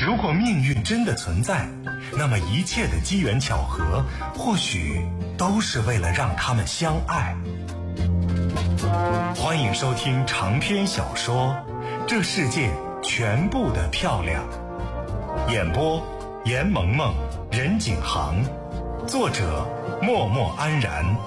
如果命运真的存在，那么一切的机缘巧合，或许都是为了让他们相爱。欢迎收听长篇小说《这世界全部的漂亮》，演播严萌萌、任景航，作者默默安然。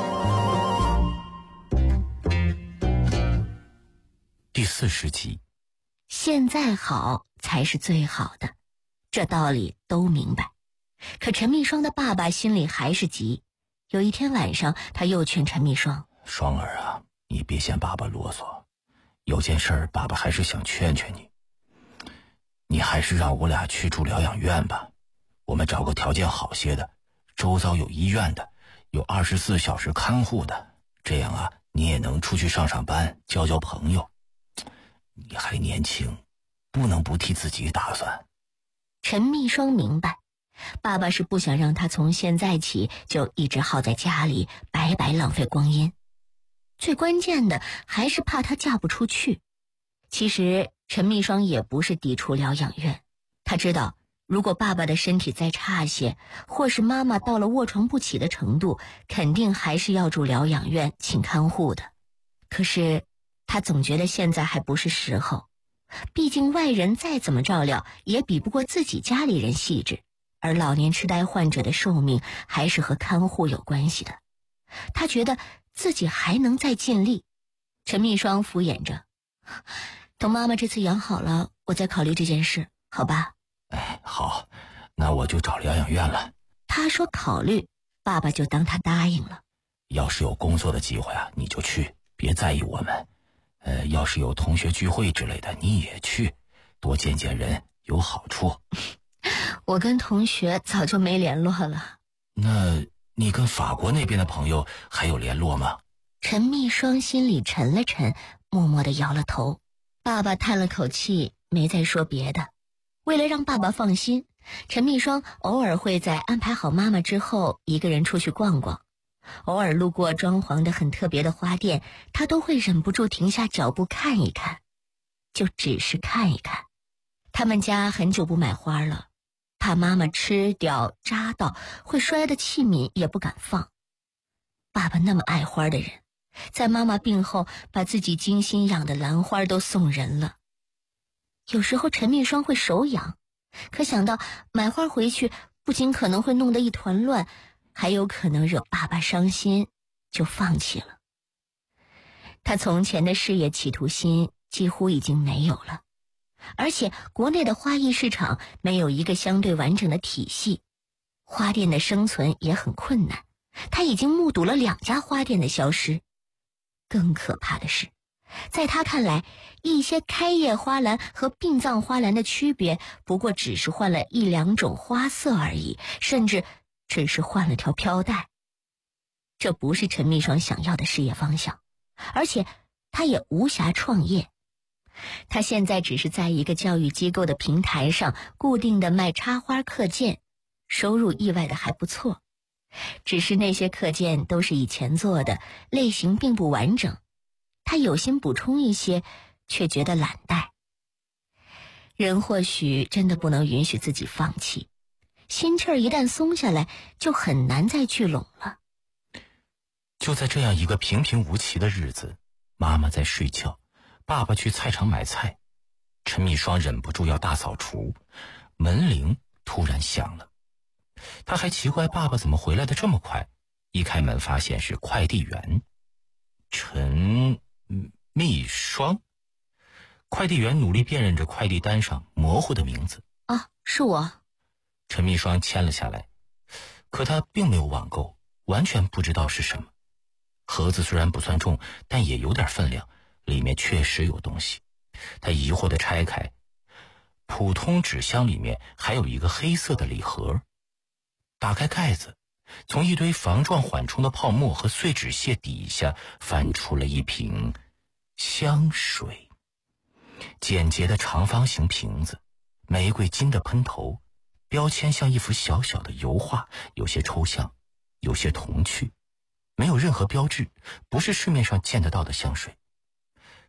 第40集。 现在好才是最好的，这道理都明白。可陈蜜霜的爸爸心里还是急。有一天晚上，他又劝陈蜜霜： 双儿啊，你别嫌爸爸啰嗦，有件事儿爸爸还是想劝劝你。你还是让我俩去住疗养院吧，我们找个条件好些的，周遭有医院的，有24小时看护的，这样啊，你也能出去上班，交交朋友。你还年轻，不能不替自己打算。 陈蜜霜明白，爸爸是不想让他从现在起就一直耗在家里，白白浪费光阴。最关键的还是怕他嫁不出去。其实陈蜜霜也不是抵触疗养院，他知道如果爸爸的身体再差些，或是妈妈到了卧床不起的程度，肯定还是要住疗养院请看护的。可是他总觉得现在还不是时候，毕竟外人再怎么照料也比不过自己家里人细致，而老年痴呆患者的寿命还是和看护有关系的。他觉得自己还能再尽力。陈蜜霜敷衍着：等妈妈这次养好了，我再考虑这件事，好吧？ 好，那我就找疗养院了。 他说考虑，爸爸就当他答应了。 要是有工作的机会啊，你就去，别在意我们。要是有同学聚会之类的，你也去，多见见人有好处。 我跟同学早就没联络了。 那你跟法国那边的朋友还有联络吗？ 陈蜜霜心里沉了沉，默默地摇了头。爸爸叹了口气，没再说别的。为了让爸爸放心，陈蜜霜偶尔会在安排好妈妈之后，一个人出去逛逛。偶尔路过装潢的很特别的花店，他都会忍不住停下脚步看一看，就只是看一看。他们家很久不买花了，怕妈妈吃掉扎到会摔的器皿也不敢放。爸爸那么爱花的人，在妈妈病后把自己精心养的兰花都送人了。有时候陈蜜霜会手痒，可想到买花回去不仅可能会弄得一团乱，还有可能惹爸爸伤心，就放弃了。他从前的事业企图心几乎已经没有了，而且国内的花艺市场没有一个相对完整的体系，花店的生存也很困难。他已经目睹了2家花店的消失。更可怕的是，在他看来，一些开叶花篮和殡葬花篮的区别不过只是换了1、2种花色而已，甚至只是换了条飘带。这不是陈蜜霜想要的事业方向，而且他也无暇创业。他现在只是在一个教育机构的平台上固定的卖插花课件，收入意外的还不错。只是那些课件都是以前做的，类型并不完整。他有心补充一些，却觉得懒怠。人或许真的不能允许自己放弃，心气儿一旦松下来，就很难再聚拢了。 就在这样一个平平无奇的日子，妈妈在睡觉，爸爸去菜场买菜，陈蜜霜忍不住要大扫除，门铃突然响了。他还奇怪爸爸怎么回来的这么快，一开门发现是快递员陈蜜霜。快递员努力辨认着快递单上模糊的名字。 是我。 陈蜜霜签了下来，可他并没有网购，完全不知道是什么。盒子虽然不算重，但也有点分量，里面确实有东西。他疑惑地拆开，普通纸箱里面还有一个黑色的礼盒。打开盖子，从一堆防撞缓冲的泡沫和碎纸屑底下翻出了一瓶香水。简洁的长方形瓶子，玫瑰金的喷头，标签像一幅小小的油画，有些抽象，有些童趣，没有任何标志，不是市面上见得到的香水。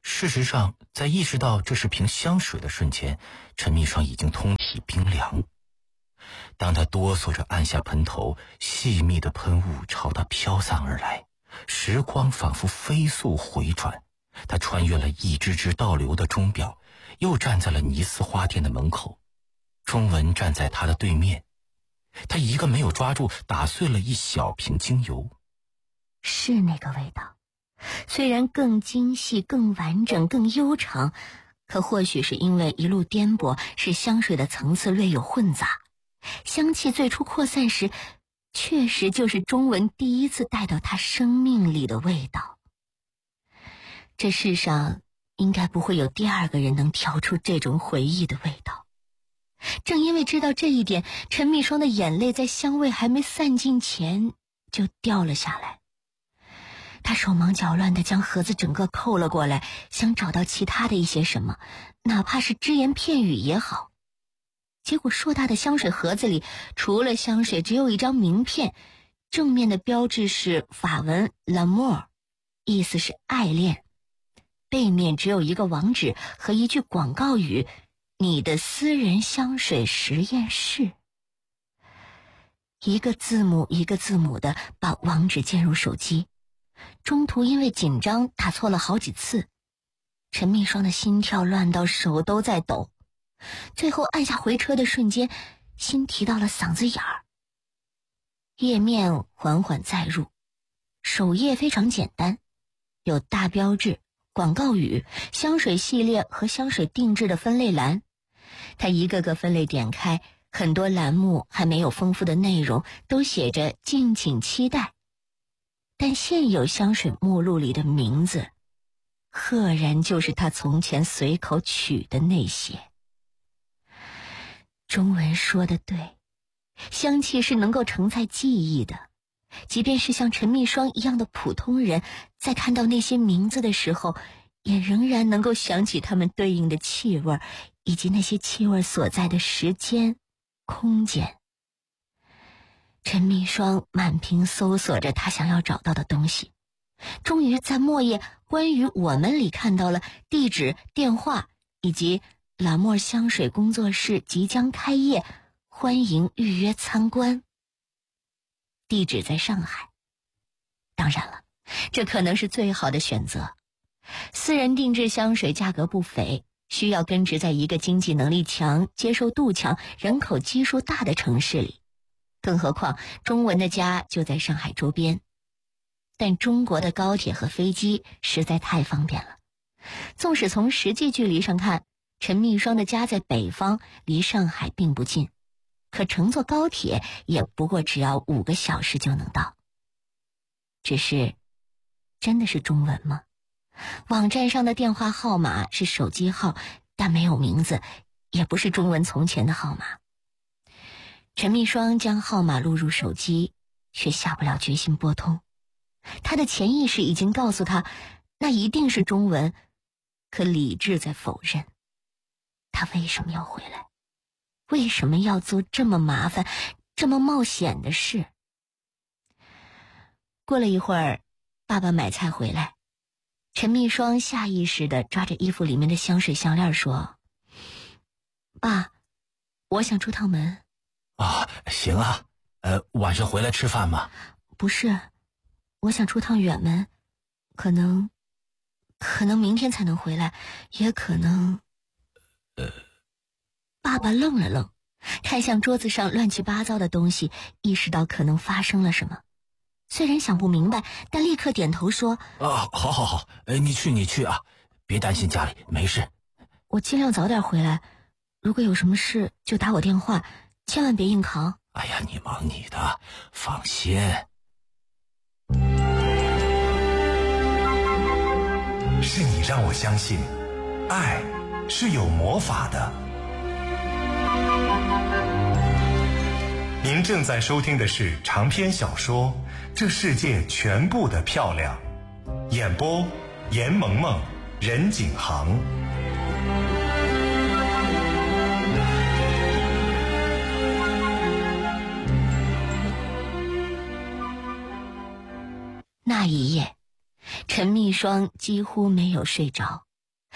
事实上，在意识到这是瓶香水的瞬间，陈密霜已经通体冰凉。当他哆嗦着按下喷头，细密的喷雾朝他飘散而来，时光仿佛飞速回转，他穿越了一只只倒流的钟表，又站在了尼斯花店的门口。钟文站在他的对面，他一个没有抓住，打碎了一小瓶精油。 是那个味道，虽然更精细、更完整、更悠长，可或许是因为一路颠簸，使香水的层次略有混杂。香气最初扩散时，确实就是钟文第一次带到他生命里的味道。这世上应该不会有第二个人能调出这种回忆的味道。正因为知道这一点，陈密霜的眼泪在香味还没散尽前就掉了下来。他手忙脚乱地将盒子整个扣了过来，想找到其他的一些什么，哪怕是只言片语也好。结果硕大的香水盒子里，除了香水，只有一张名片，正面的标志是法文 L'amour， 意思是爱恋，背面只有一个网址和一句广告语：你的私人香水实验室。一个字母一个字母的把网址键入手机，中途因为紧张打错了好几次，陈密霜的心跳乱到手都在抖，最后按下回车的瞬间，心提到了嗓子眼儿。页面缓缓载入，首页非常简单，有大标志、广告语、香水系列和香水定制的分类栏。他一个个分类点开，很多栏目还没有丰富的内容，都写着敬请期待。但现有香水目录里的名字，赫然就是他从前随口取的那些。钟文说的对，香气是能够承载记忆的，即便是像陈密霜一样的普通人，在看到那些名字的时候，也仍然能够想起它们对应的气味，以及那些气味所在的时间、空间。陈密霜满屏搜索着他想要找到的东西，终于在末页关于我们里看到了地址、电话以及拉莫香水工作室即将开业，欢迎预约参观。地址在上海，当然了，这可能是最好的选择。私人定制香水价格不菲，需要根植在一个经济能力强、接受度强、人口基数大的城市里。更何况钟文的家就在上海周边，但中国的高铁和飞机实在太方便了。纵使从实际距离上看，陈密霜的家在北方，离上海并不近，可乘坐高铁也不过只要5个小时就能到。只是，真的是钟文吗？网站上的电话号码是手机号，但没有名字，也不是钟文从前的号码。陈密霜将号码录入手机，却下不了决心拨通。他的潜意识已经告诉他，那一定是钟文，可理智在否认。他为什么要回来？为什么要做这么麻烦、这么冒险的事？过了一会儿，爸爸买菜回来，陈密霜下意识地抓着衣服里面的香水项链说：爸，我想出趟门。 啊，行啊，晚上回来吃饭吗？ 不是，我想出趟远门，可能明天才能回来，也可能……爸爸愣了愣，看向桌子上乱七八糟的东西，意识到可能发生了什么。虽然想不明白，但立刻点头说： 好，你去啊，别担心，家里没事。 我尽量早点回来，如果有什么事就打我电话，千万别硬扛。 哎呀，你忙你的，放心。 是你让我相信，爱是有魔法的。您正在收听的是长篇小说《这世界全部的漂亮》，演播严萌萌、任景航。 那一夜，陈密霜几乎没有睡着，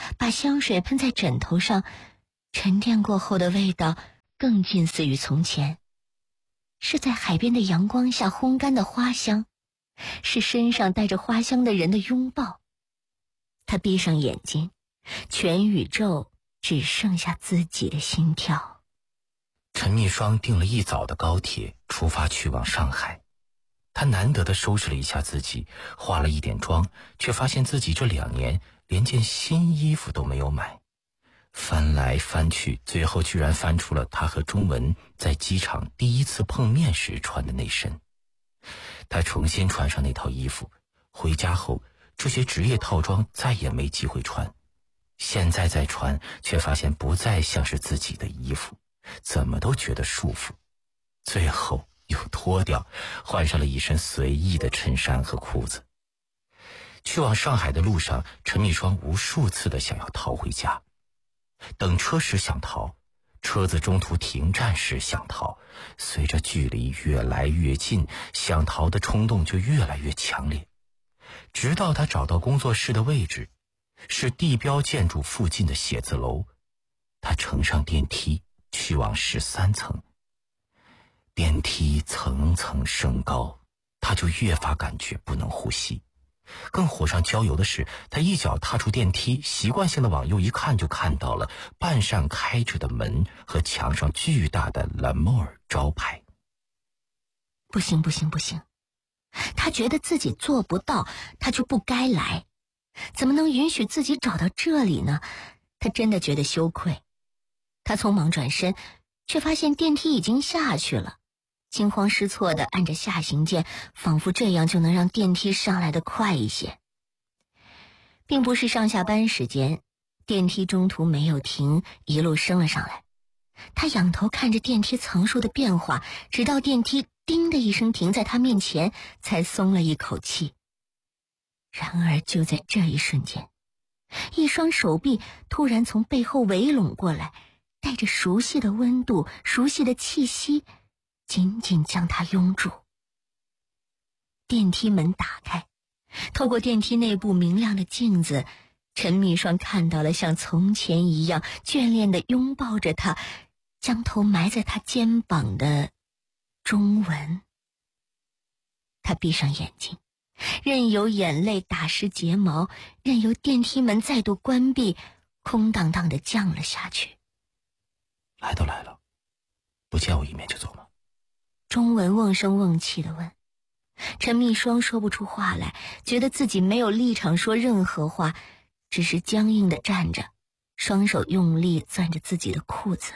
把香水喷在枕头上，沉淀过后的味道更近似于从前，是在海边的阳光下烘干的花香，是身上带着花香的人的拥抱。他闭上眼睛，全宇宙只剩下自己的心跳。 陈蜜霜订了一早的高铁，出发去往上海。她难得地收拾了一下自己，化了一点妆，却发现自己这2年连件新衣服都没有买。翻来翻去，最后居然翻出了她和钟文在机场第一次碰面时穿的那身。她重新穿上那套衣服，回家后这些职业套装再也没机会穿。现在再穿，却发现不再像是自己的衣服，怎么都觉得束缚。最后又脱掉，换上了一身随意的衬衫和裤子。去往上海的路上，陈蜜霜无数次的想要逃回家。等车时想逃，车子中途停站时想逃，随着距离越来越近，想逃的冲动就越来越强烈。直到他找到工作室的位置，是地标建筑附近的写字楼。他乘上电梯，去往13层。电梯层层升高，他就越发感觉不能呼吸。更火上浇油的是，他一脚踏出电梯，习惯性的往右一看，就看到了半扇开着的门和墙上巨大的兰莫尔招牌。 不行，他觉得自己做不到，他就不该来。怎么能允许自己找到这里呢？他真的觉得羞愧。他匆忙转身，却发现电梯已经下去了。惊慌失措地按着下行键，仿佛这样就能让电梯上来得快一些。并不是上下班时间，电梯中途没有停，一路升了上来。他仰头看着电梯层数的变化，直到电梯叮的一声停在他面前，才松了一口气。然而就在这一瞬间，一双手臂突然从背后围拢过来，带着熟悉的温度，熟悉的气息，紧紧将他拥住。电梯门打开，透过电梯内部明亮的镜子，陈蜜霜看到了像从前一样眷恋地拥抱着他，将头埋在他肩膀的钟文。他闭上眼睛，任由眼泪打湿睫毛，任由电梯门再度关闭，空荡荡地降了下去。 来都来了，不见我一面就走吗？ 钟文瓮声瓮气地问。陈蜜霜说不出话来，觉得自己没有立场说任何话，只是僵硬地站着，双手用力攥着自己的裤子。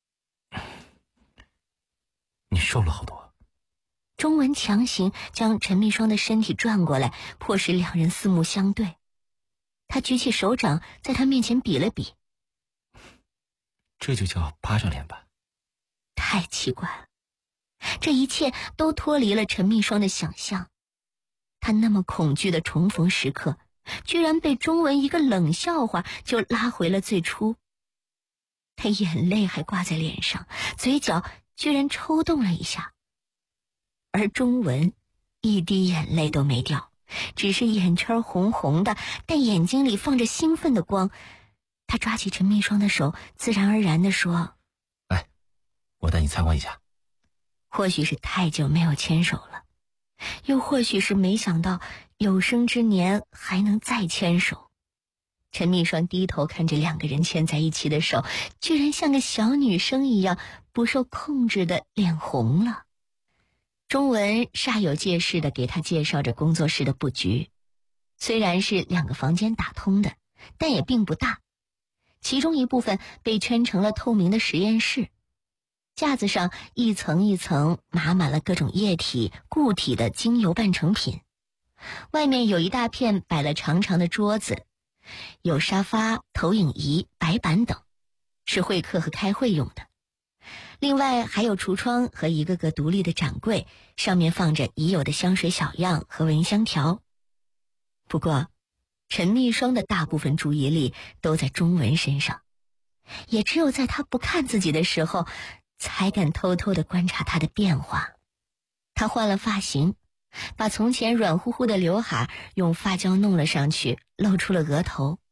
你瘦了好多。 钟文强行将陈蜜霜的身体转过来，迫使两人四目相对。他举起手掌在他面前比了比。 这就叫巴掌脸吧？ 太奇怪了，这一切都脱离了陈蜜霜的想象。他那么恐惧的重逢时刻，居然被钟文一个冷笑话就拉回了最初。他眼泪还挂在脸上，嘴角居然抽动了一下。而钟文一滴眼泪都没掉，只是眼圈红红的，但眼睛里放着兴奋的光。他抓起陈蜜霜的手，自然而然地说： 来，我带你参观一下。 或许是太久没有牵手了，又或许是没想到有生之年还能再牵手。陈蜜霜低头看着两个人牵在一起的手，居然像个小女生一样不受控制的脸红了。钟文煞有介事地给他介绍着工作室的布局，虽然是2个房间打通的，但也并不大。其中一部分被圈成了透明的实验室，架子上一层一层码满了各种液体、固体的精油半成品。外面有一大片摆了长长的桌子，有沙发、投影仪、白板等，是会客和开会用的。另外还有橱窗和一个个独立的展柜，上面放着已有的香水小样和蚊香条。不过陈蜜霜的大部分注意力都在钟文身上，也只有在他不看自己的时候，才敢偷偷地观察他的变化。他换了发型，把从前软乎乎的刘海用发胶弄了上去，露出了额头。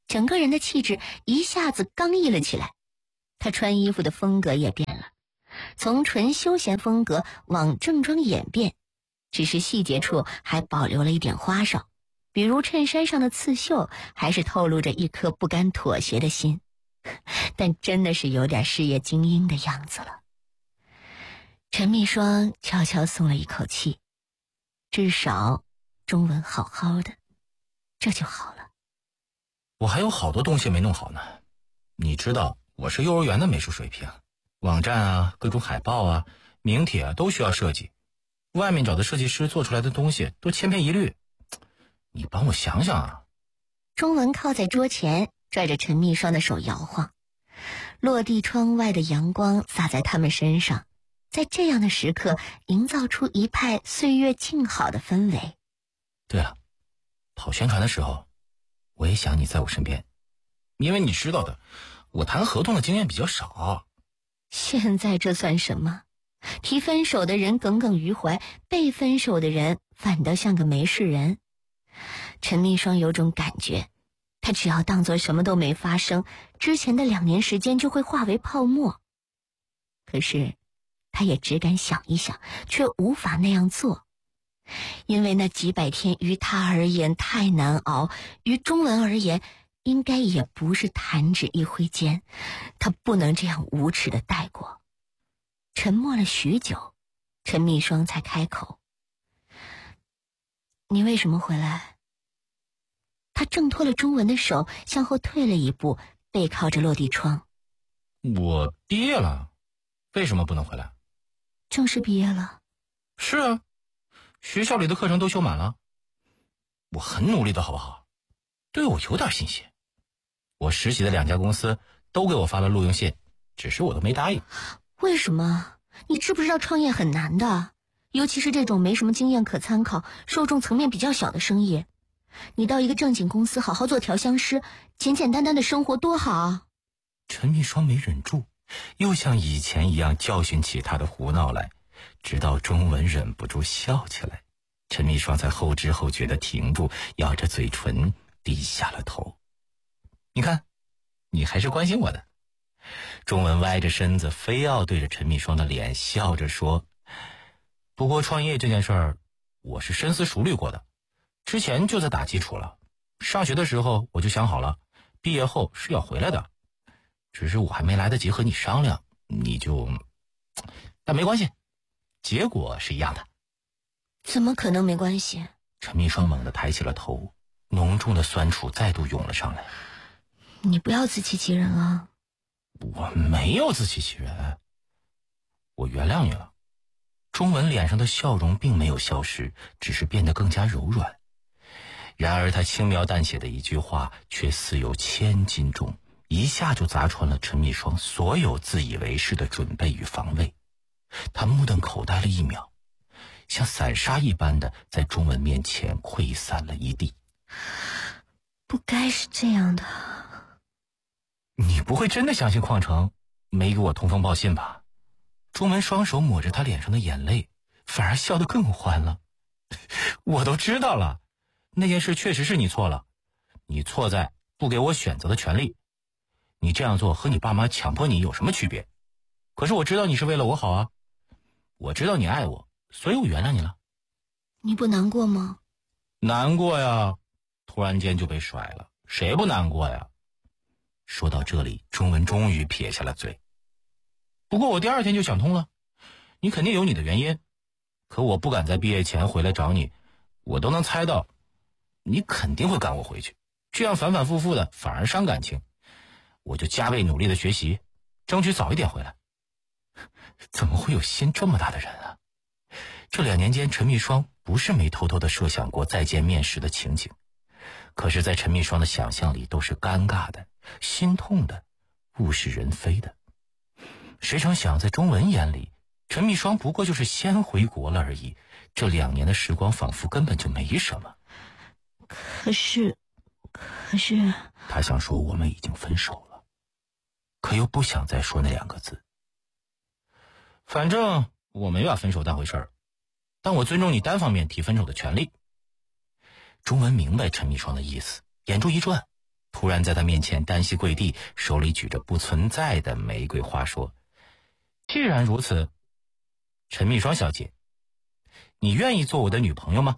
整个人的气质一下子刚毅了起来。他穿衣服的风格也变了，从纯休闲风格往正装演变，只是细节处还保留了一点花哨，比如衬衫上的刺绣还是透露着一颗不甘妥协的心，但真的是有点事业精英的样子了。陈秘霜悄悄松了一口气，至少中文好好的，这就好了。 我还有好多东西没弄好呢。你知道我是幼儿园的美术水平，网站啊，各种海报啊，名帖啊都需要设计，外面找的设计师做出来的东西都千篇一律，你帮我想想啊。 中文靠在桌前，拽着陈秘霜的手摇晃，落地窗外的阳光洒在他们身上，在这样的时刻营造出一派岁月静好的氛围。 对了，跑宣传的时候我也想你在我身边，因为你知道的，我谈合同的经验比较少。 现在这算什么？提分手的人耿耿于怀，被分手的人反倒像个没事人。陈秘霜有种感觉，他只要当作什么都没发生，之前的2年时间就会化为泡沫。可是他也只敢想一想，却无法那样做，因为那几百天于他而言太难熬，于中文而言应该也不是弹指一挥间，他不能这样无耻地带过。沉默了许久，陈秘霜才开口：你为什么回来？他挣脱了中文的手，向后退了一步，背靠着落地窗。 我毕业了，为什么不能回来？ 正式毕业了？ 是啊，学校里的课程都修满了，我很努力的好不好？对我有点信心。我实习的2家公司都给我发了录用信，只是我都没答应。 为什么？你知不知道创业很难的，尤其是这种没什么经验可参考、受众层面比较小的生意。你到一个正经公司好好做调香师，简简单单的生活多好啊！ 陈秘霜没忍住，又像以前一样教训起他的胡闹来，直到中文忍不住笑起来，陈秘霜才后知后觉地停住，咬着嘴唇低下了头。你看，你还是关心我的。中文歪着身子，非要对着陈秘霜的脸笑着说：不过创业这件事儿，我是深思熟虑过的，之前就在打基础了。上学的时候我就想好了，毕业后是要回来的，只是我还没来得及和你商量，但没关系，结果是一样的。 怎么可能没关系？ 陈秘霜猛地抬起了头，浓重的酸楚再度涌了上来。 你不要自欺欺人啊！ 我没有自欺欺人，我原谅你了。中文脸上的笑容并没有消失，只是变得更加柔软。然而他轻描淡写的一句话却似有千斤重，一下就砸穿了陈秘霜所有自以为是的准备与防卫。他目瞪口呆了1秒，像散沙一般的在中文面前溃散了一地。 不该是这样的。 你不会真的相信邝城没给我通风报信吧？中文双手抹着他脸上的眼泪，反而笑得更欢了。我都知道了，那件事确实是你错了，你错在不给我选择的权利。你这样做和你爸妈强迫你有什么区别？可是我知道你是为了我好啊，我知道你爱我，所以我原谅你了。 你不难过吗？ 难过呀，突然间就被甩了，谁不难过呀？说到这里，中文终于撇下了嘴。不过我第2天就想通了，你肯定有你的原因，可我不敢在毕业前回来找你，我都能猜到你肯定会赶我回去，这样反反复复的反而伤感情，我就加倍努力的学习，争取早一点回来。怎么会有心这么大的人啊？这2年间，陈秘霜不是没偷偷的设想过再见面时的情景，可是在陈秘霜的想象里都是尴尬的、心痛的、物是人非的。谁成想在中文眼里，陈秘霜不过就是先回国了而已，这2年的时光仿佛根本就没什么。 可是他想说我们已经分手了，可又不想再说那2个字。反正我没把分手当回事儿，但我尊重你单方面提分手的权利。中文明白陈秘霜的意思，眼珠一转，突突然在他面前单膝跪地，手里举着不存在的玫瑰花说：既然如此，陈蜜霜小姐，你愿意做我的女朋友吗？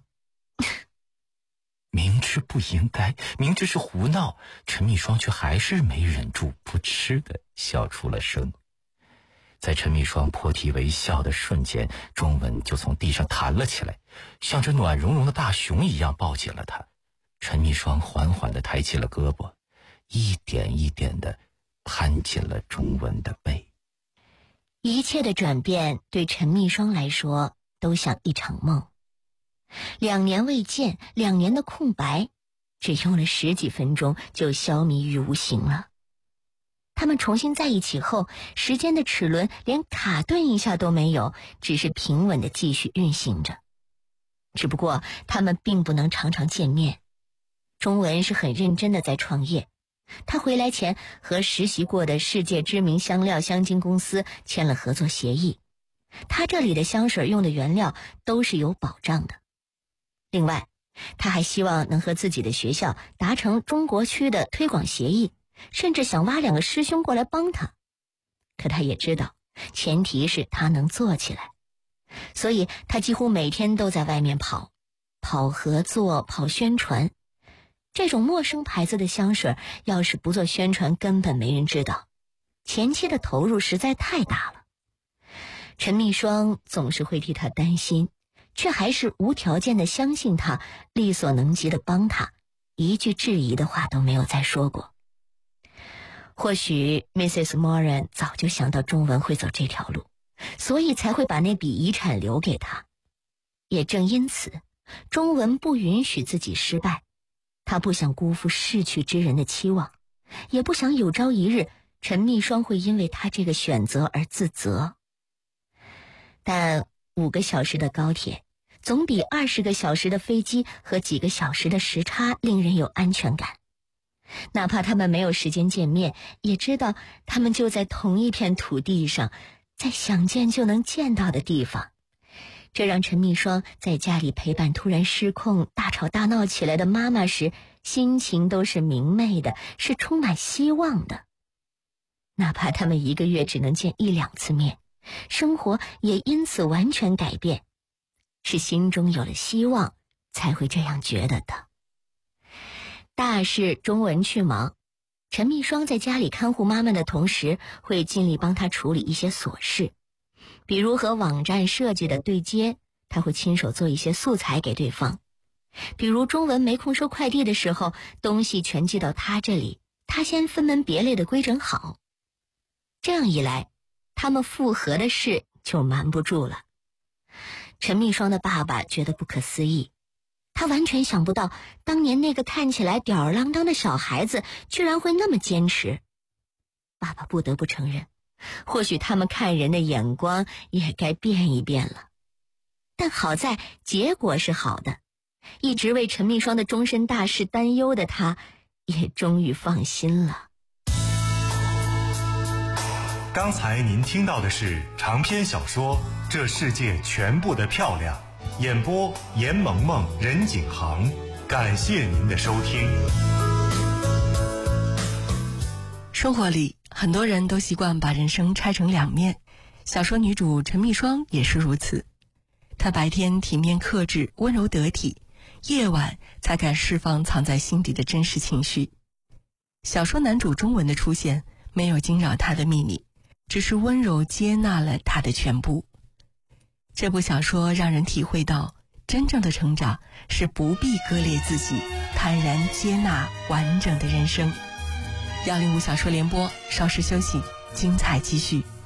明知不应该，明知是胡闹，陈蜜霜却还是没忍住扑哧的笑出了声。在陈蜜霜破涕为笑的瞬间，钟文就从地上弹了起来，像只暖融融的大熊一样抱紧了她。陈蜜霜缓缓地抬起了胳膊，一点一点地攀进了钟文的背。 一切的转变对陈蜜霜来说都像一场梦。2年未见，2年的空白，只用了10几分钟就消弭于无形了。他们重新在一起后，时间的齿轮连卡顿一下都没有，只是平稳地继续运行着。只不过他们并不能常常见面。钟文是很认真地在创业，他回来前和实习过的世界知名香料香精公司签了合作协议，他这里的香水用的原料都是有保障的。另外，他还希望能和自己的学校达成中国区的推广协议，甚至想挖2个师兄过来帮他。可他也知道，前提是他能做起来，所以他几乎每天都在外面跑合作，跑宣传。这种陌生牌子的香水，要是不做宣传，根本没人知道。前期的投入实在太大了。陈蜜霜总是会替他担心，却还是无条件的相信他，力所能及的帮他，一句质疑的话都没有再说过。或许 Mrs. Moran 早就想到钟文会走这条路，所以才会把那笔遗产留给他。也正因此，钟文不允许自己失败，他不想辜负逝去之人的期望，也不想有朝一日陈蜜霜会因为他这个选择而自责。但5个小时的高铁总比20个小时的飞机和几个小时的时差令人有安全感。哪怕他们没有时间见面，也知道他们就在同一片土地上，在想见就能见到的地方。这让陈蜜霜在家里陪伴突然失控大吵大闹起来的妈妈时，心情都是明媚的，是充满希望的。哪怕他们1个月只能见1、2次面，生活也因此完全改变，是心中有了希望才会这样觉得的。大事钟文去忙，陈蜜霜在家里看护妈妈的同时，会尽力帮她处理一些琐事，比如和网站设计的对接，她会亲手做一些素材给对方。比如钟文没空收快递的时候，东西全寄到她这里，她先分门别类的规整好。这样一来，他们复合的事就瞒不住了。陈蜜霜的爸爸觉得不可思议，他完全想不到当年那个看起来吊儿郎当的小孩子居然会那么坚持。爸爸不得不承认，或许他们看人的眼光也该变一变了。但好在结果是好的，一直为陈蜜霜的终身大事担忧的他，也终于放心了。 刚才您听到的是长篇小说《这世界全部的漂亮》，演播严萌萌、任景航。感谢您的收听。 生活里很多人都习惯把人生拆成2面，小说女主陈蜜霜也是如此。她白天体面克制、温柔得体，夜晚才敢释放藏在心底的真实情绪。小说男主钟文的出现没有惊扰她的秘密，只是温柔接纳了她的全部。这部小说让人体会到，真正的成长是不必割裂自己，坦然接纳完整的人生。105小说联播，稍事休息，精彩继续。